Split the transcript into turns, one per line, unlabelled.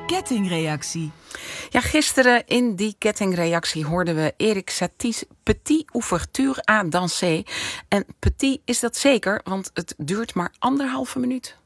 Kettingreactie.
Ja, gisteren in die kettingreactie hoorden we Erik Satie's Petit Ouverture à danser. En petit is dat zeker, want het duurt maar 1,5 minuut.